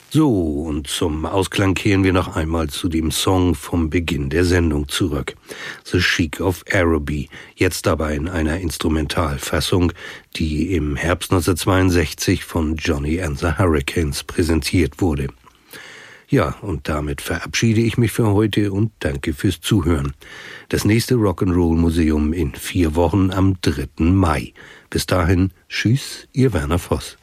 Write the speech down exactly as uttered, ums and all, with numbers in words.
So, und zum Ausklang kehren wir noch einmal zu dem Song vom Beginn der Sendung zurück. The Sheik of Araby, jetzt aber in einer Instrumentalfassung, die im Herbst neunzehnhundertzweiundsechzig von Johnny and the Hurricanes präsentiert wurde. Ja, und damit verabschiede ich mich für heute und danke fürs Zuhören. Das nächste Rock'n'Roll Museum in vier Wochen am dritten Mai. Bis dahin, tschüss, Ihr Werner Voss.